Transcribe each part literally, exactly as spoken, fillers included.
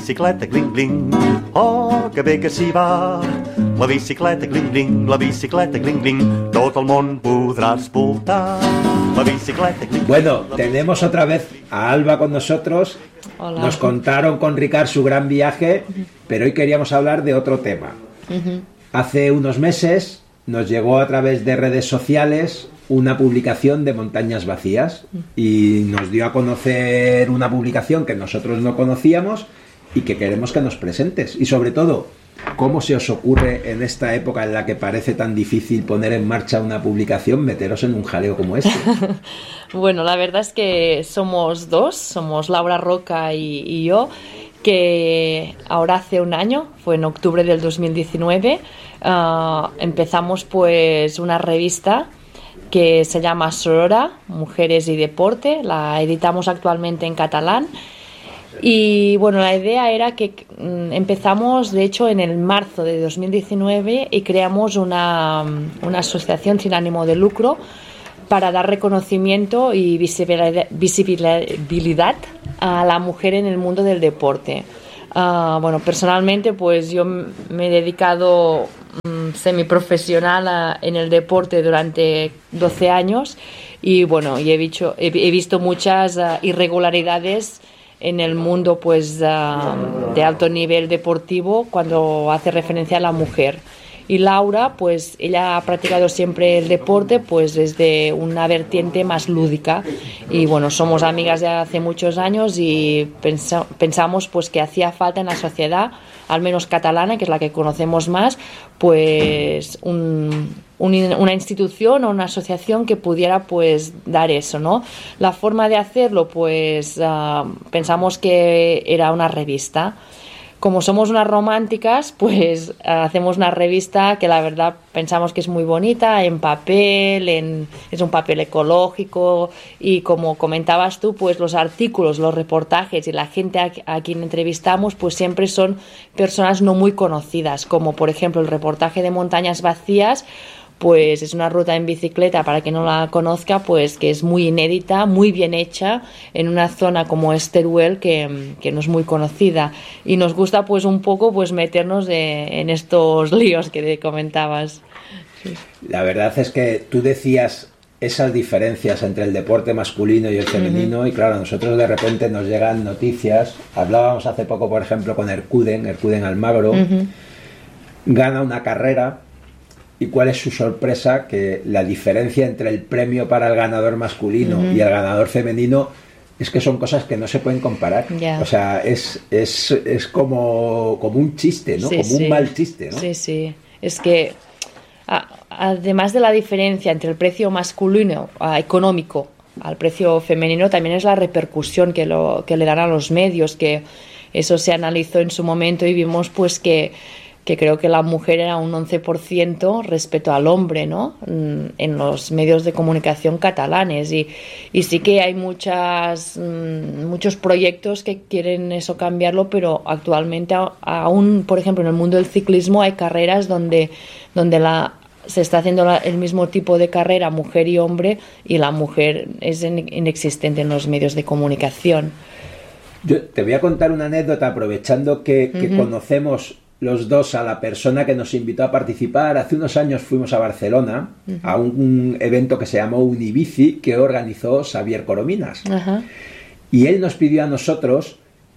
Bicicleta, gling, gling, oh, que bé que s'hi va. La bicicleta, gling, gling, la bicicleta, gling, gling, tot el món podrà escoltar. La bicicleta, gling, gling. Bueno, tenemos otra vez a Alba con nosotros. Hola. Nos contaron con Ricard su gran viaje, uh-huh. pero hoy queríamos hablar de otro tema. Uh-huh. Hace unos meses nos llegó a través de redes sociales una publicación de Montañas Vacías uh-huh. y nos dio a conocer una publicación que nosotros no conocíamos y que queremos que nos presentes. Y sobre todo, ¿cómo se os ocurre en esta época en la que parece tan difícil poner en marcha una publicación, meteros en un jaleo como este? Bueno, la verdad es que somos dos, somos Laura Roca y, y yo, que ahora hace un año, fue en octubre del dos mil diecinueve, uh, empezamos pues una revista que se llama Sorora, Mujeres y Deporte, la editamos actualmente en catalán. Y bueno, la idea era que mm, empezamos de hecho en el marzo de dos mil diecinueve y creamos una, una asociación sin ánimo de lucro para dar reconocimiento y visibilidad, visibilidad a la mujer en el mundo del deporte. Uh, bueno, personalmente pues yo me he dedicado um, semiprofesional a, en el deporte durante doce años y bueno, y he, visto, he, he visto muchas uh, irregularidades en el mundo pues uh, de alto nivel deportivo cuando hace referencia a la mujer. Y Laura, pues ella ha practicado siempre el deporte pues desde una vertiente más lúdica y bueno, somos amigas de hace muchos años y pensa, pensamos pues que hacía falta en la sociedad, al menos catalana, que es la que conocemos más, pues un, un, una institución o una asociación que pudiera pues dar eso, ¿no? La forma de hacerlo pues uh, pensamos que era una revista. Como somos unas románticas, pues hacemos una revista que la verdad pensamos que es muy bonita, en papel, en, es un papel ecológico y como comentabas tú, pues los artículos, los reportajes y la gente a, a quien entrevistamos pues siempre son personas no muy conocidas, como por ejemplo el reportaje de Montañas Vacías, pues es una ruta en bicicleta, para quien no la conozca, pues que es muy inédita, muy bien hecha, en una zona como es Teruel, que, que no es muy conocida. Y nos gusta pues un poco pues meternos de, en estos líos que te comentabas. Sí. La verdad es que tú decías esas diferencias entre el deporte masculino y el femenino, uh-huh. y claro, a nosotros de repente nos llegan noticias. Hablábamos hace poco, por ejemplo, con Erkuden, Erkuden Almagro, uh-huh. gana una carrera. ¿Y cuál es su sorpresa? Que la diferencia entre el premio para el ganador masculino uh-huh. y el ganador femenino es que son cosas que no se pueden comparar. Yeah. O sea, es, es, es como, como un chiste, ¿no? Sí, como sí. un mal chiste, ¿no? Sí, sí. Es que a, además de la diferencia entre el precio masculino a, económico al precio femenino, también es la repercusión que, lo, que le dan a los medios, que eso se analizó en su momento y vimos pues que que creo que la mujer era un once por ciento respecto al hombre, ¿no? En los medios de comunicación catalanes y, y sí que hay muchas muchos proyectos que quieren eso cambiarlo, pero actualmente aún, por ejemplo, en el mundo del ciclismo hay carreras donde, donde la se está haciendo la, el mismo tipo de carrera mujer y hombre y la mujer es inexistente en los medios de comunicación. Yo te voy a contar una anécdota aprovechando que, que uh-huh. conocemos los dos a la persona que nos invitó a participar. Hace unos años fuimos a Barcelona uh-huh. a un, un evento que se llamó Unibici, que organizó Xavier Corominas. Uh-huh. Y él nos pidió a nosotros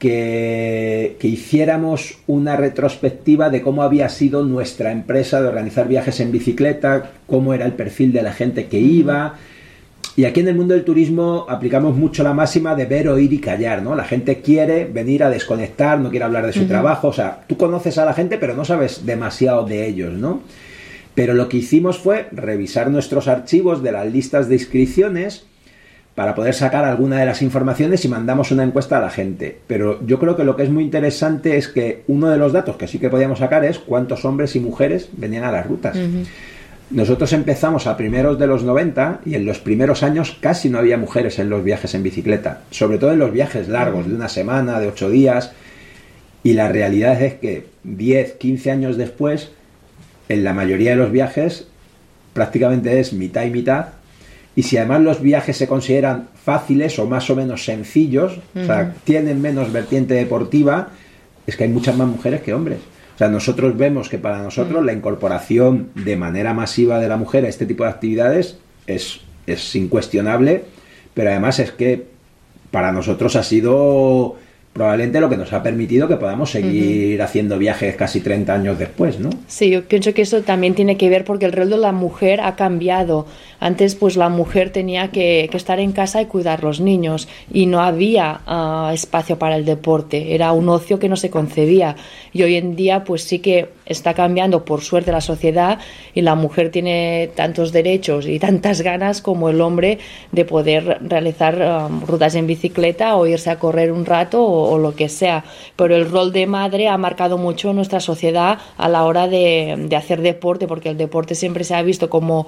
que, que hiciéramos una retrospectiva de cómo había sido nuestra empresa de organizar viajes en bicicleta, cómo era el perfil de la gente que iba. Y aquí en el mundo del turismo aplicamos mucho la máxima de ver, oír y callar, ¿no? La gente quiere venir a desconectar, no quiere hablar de su uh-huh. trabajo. O sea, tú conoces a la gente, pero no sabes demasiado de ellos, ¿no? Pero lo que hicimos fue revisar nuestros archivos de las listas de inscripciones para poder sacar alguna de las informaciones y mandamos una encuesta a la gente. Pero yo creo que lo que es muy interesante es que uno de los datos que sí que podíamos sacar es cuántos hombres y mujeres venían a las rutas. Uh-huh. Nosotros empezamos a primeros de los noventa y en los primeros años casi no había mujeres en los viajes en bicicleta, sobre todo en los viajes largos, de una semana, de ocho días, y la realidad es que diez, quince años después, en la mayoría de los viajes prácticamente es mitad y mitad, y si además los viajes se consideran fáciles o más o menos sencillos, uh-huh. o sea, tienen menos vertiente deportiva, es que hay muchas más mujeres que hombres. O sea, nosotros vemos que para nosotros la incorporación de manera masiva de la mujer a este tipo de actividades es, es incuestionable, pero además es que para nosotros ha sido probablemente lo que nos ha permitido que podamos seguir uh-huh. haciendo viajes casi treinta años después, ¿no? Sí, yo pienso que eso también tiene que ver porque el rol de la mujer ha cambiado. Antes, pues la mujer tenía que, que estar en casa y cuidar los niños y no había uh, espacio para el deporte. Era un ocio que no se concebía. Y hoy en día, pues sí que está cambiando, por suerte, la sociedad y la mujer tiene tantos derechos y tantas ganas como el hombre de poder realizar um, rutas en bicicleta o irse a correr un rato o, o lo que sea. Pero el rol de madre ha marcado mucho nuestra sociedad a la hora de, de hacer deporte, porque el deporte siempre se ha visto como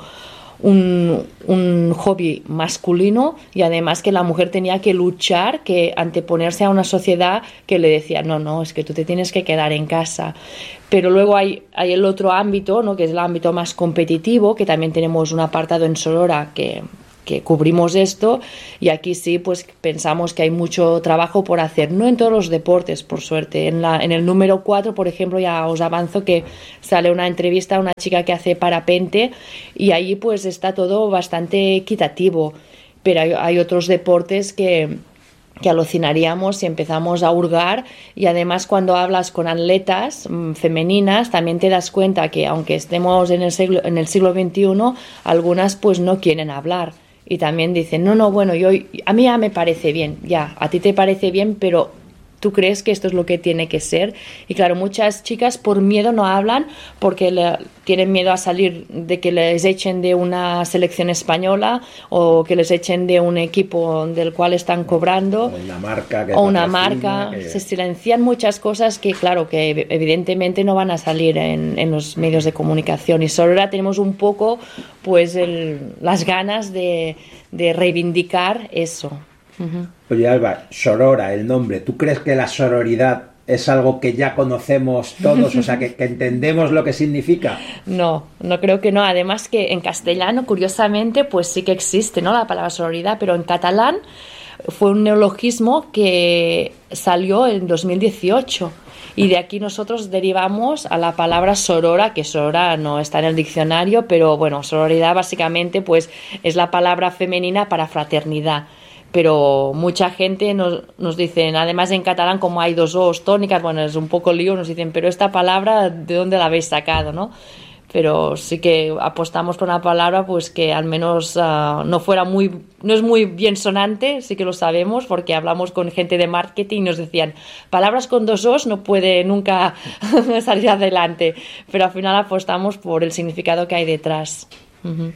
Un, un hobby masculino y además que la mujer tenía que luchar, que anteponerse a una sociedad que le decía no, no, es que tú te tienes que quedar en casa. Pero luego hay, hay el otro ámbito, ¿no? Que es el ámbito más competitivo, que también tenemos un apartado en Sorora que, que cubrimos esto y aquí sí pues pensamos que hay mucho trabajo por hacer, no en todos los deportes, por suerte. En, la, en el número cuatro, por ejemplo, ya os avanzo que sale una entrevista a una chica que hace parapente y ahí pues está todo bastante equitativo, pero hay, hay otros deportes que que alucinaríamos si empezamos a hurgar y además cuando hablas con atletas mmm, femeninas también te das cuenta que aunque estemos en el siglo, en el siglo veintiuno, algunas pues no quieren hablar. Y también dicen, no, no, bueno, yo a mí ya me parece bien, ya, a ti te parece bien, pero tú crees que esto es lo que tiene que ser. Y claro, muchas chicas por miedo no hablan porque le, tienen miedo a salir de que les echen de una selección española o que les echen de un equipo del cual están cobrando. O una marca. Que o una marca. Que... Se silencian muchas cosas que, claro, que evidentemente no van a salir en, en los medios de comunicación. Y solo ahora tenemos un poco, pues, el, las ganas de, de reivindicar eso. Uh-huh. Oye, Alba, Sorora, el nombre, ¿tú crees que la sororidad es algo que ya conocemos todos, o sea, que, que entendemos lo que significa? No, no creo que no. Además que en castellano, curiosamente, pues sí que existe, ¿no?, la palabra sororidad, pero en catalán fue un neologismo que salió en dos mil dieciocho. Y de aquí nosotros derivamos a la palabra sorora, que sorora no está en el diccionario, pero bueno, sororidad básicamente pues es la palabra femenina para fraternidad. Pero mucha gente nos, nos dicen, además en catalán como hay dos os tónicas, bueno, es un poco lío, nos dicen, pero esta palabra, ¿de dónde la habéis sacado, no? Pero sí que apostamos por una palabra pues que al menos uh, no fuera muy, no es muy bien sonante, sí que lo sabemos, porque hablamos con gente de marketing y nos decían, palabras con dos os no puede nunca salir adelante, pero al final apostamos por el significado que hay detrás. Uh-huh.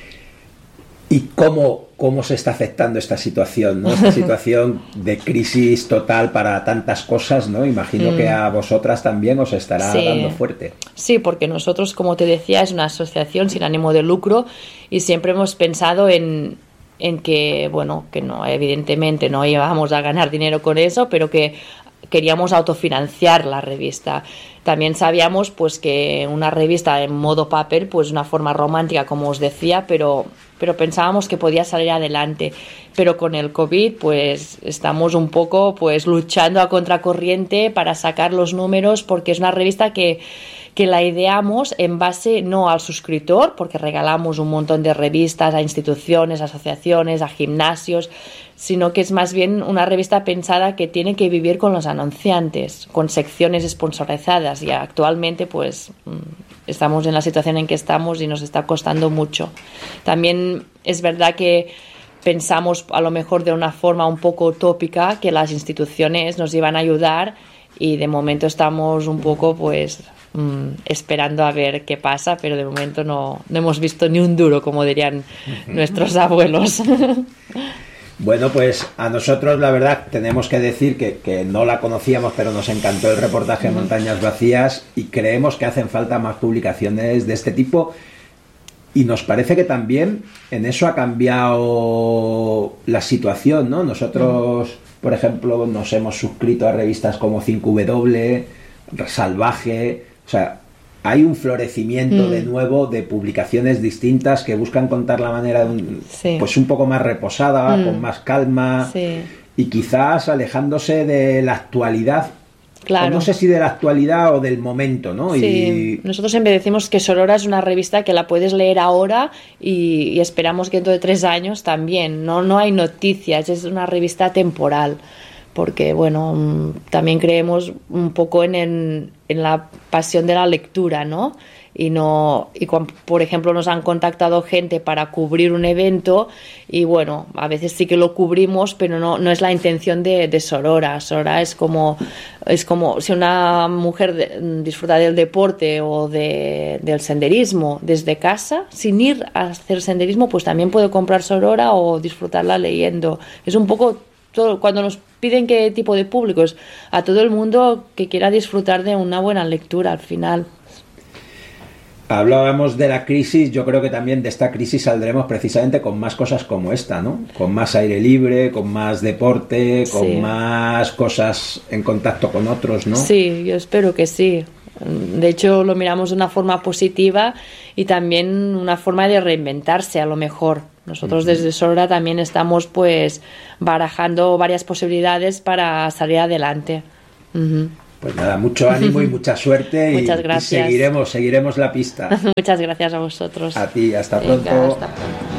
¿Y cómo, cómo se está afectando esta situación, ¿no? Esta situación de crisis total para tantas cosas, ¿no? Imagino mm. que a vosotras también os estará sí. dando fuerte. Sí, porque nosotros, como te decía, es una asociación sin ánimo de lucro y siempre hemos pensado en, en que, bueno, que no, evidentemente no íbamos a ganar dinero con eso, pero que queríamos autofinanciar la revista. También sabíamos pues que una revista en modo papel, pues una forma romántica, como os decía, pero, pero pensábamos que podía salir adelante. Pero con el COVID pues estamos un poco pues luchando a contracorriente para sacar los números, porque es una revista que que la ideamos en base no al suscriptor, porque regalamos un montón de revistas a instituciones, asociaciones, a gimnasios, sino que es más bien una revista pensada que tiene que vivir con los anunciantes, con secciones sponsorizadas, y actualmente pues estamos en la situación en que estamos y nos está costando mucho. También es verdad que pensamos a lo mejor de una forma un poco utópica que las instituciones nos iban a ayudar y de momento estamos un poco pues Mm, esperando a ver qué pasa, pero de momento no, no hemos visto ni un duro, como dirían nuestros abuelos. Bueno, pues a nosotros la verdad tenemos que decir que, que no la conocíamos, pero nos encantó el reportaje de Montañas Vacías y creemos que hacen falta más publicaciones de este tipo, y nos parece que también en eso ha cambiado la situación, ¿no? Nosotros, por ejemplo, nos hemos suscrito a revistas como cinco W, Salvaje. O sea, hay un florecimiento mm. de nuevo de publicaciones distintas que buscan contar la manera de un, sí. pues un poco más reposada, mm. con más calma, sí. y quizás alejándose de la actualidad Claro. o no sé si de la actualidad o del momento, ¿no? Sí, Y... nosotros siempre decimos que Sorora es una revista que la puedes leer ahora y, y esperamos que dentro de tres años también. No, no hay noticias, es una revista temporal, porque bueno, también creemos un poco en, en, en la pasión de la lectura, ¿no? Y no y cuando, por ejemplo, nos han contactado gente para cubrir un evento y bueno, a veces sí que lo cubrimos, pero no, no es la intención de, de Sorora. Sorora es como es como si una mujer de, disfruta del deporte o de, del senderismo desde casa, sin ir a hacer senderismo, pues también puede comprar Sorora o disfrutarla leyendo. Es un poco todo, cuando nos piden qué tipo de público es a todo el mundo que quiera disfrutar de una buena lectura al final. Hablábamos de la crisis, yo creo que también de esta crisis saldremos precisamente con más cosas como esta, ¿no? Con más aire libre, con más deporte, con Sí. más cosas en contacto con otros, ¿no? Sí, yo espero que sí. De hecho, lo miramos de una forma positiva y también una forma de reinventarse a lo mejor. Nosotros desde Sorora también estamos pues barajando varias posibilidades para salir adelante. Uh-huh. Pues nada, mucho ánimo y mucha suerte y, Muchas y gracias. seguiremos, seguiremos la pista. Muchas gracias a vosotros. A ti, hasta Venga, pronto. hasta pronto.